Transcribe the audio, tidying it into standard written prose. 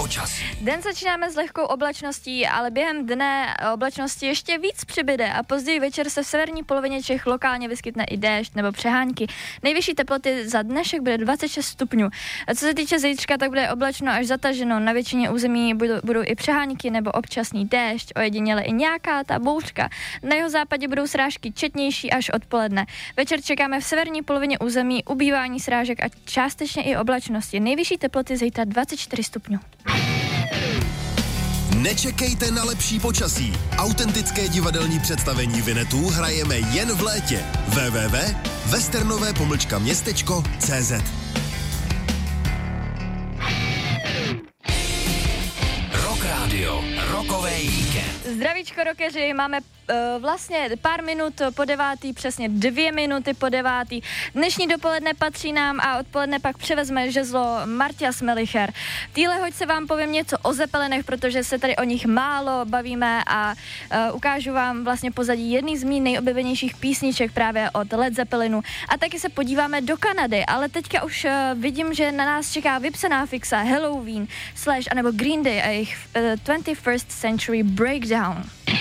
počasí. Den začínáme s lehkou oblačností, ale během dne oblačnosti ještě víc přibyde a později večer se v severní polovině Čech lokálně vyskytne i déšť nebo přehánky. Nejvyšší teploty za dnešek bude 26 stupňů. A co se týče zítřka, tak bude oblačno až zataženo. Na většině území budou i přehánky nebo občasný déšť, ojediněle i nějaká ta bouřka. Na jeho západě budou srážky četnější až odpoledne. Večer čekáme v severní polovině území ubývání srážek a částečně i oblačnosti. Nejvyšší teploty zítra 24 stupňů. Nečekejte na lepší počasí. Autentické divadelní představení Vinetů hrajeme jen v létě. www.westernové-městečko.cz Rock Radio, rokový víkend. Zdravíčko rockeři, máme vlastně pár minut po 9, přesně 2 minuty po 9. Dnešní dopoledne patří nám a odpoledne pak převezme žezlo Martias Melicher. V téhle hoď se vám povím něco o Zeppelinech, protože se tady o nich málo bavíme a ukážu vám vlastně pozadí jedný z mých nejoblíbenějších písniček právě od Led Zeppelinu. A taky se podíváme do Kanady, ale teďka už vidím, že na nás čeká vypsaná fixa Halloween / anebo Green Day a jejich 21st Century Breakdown.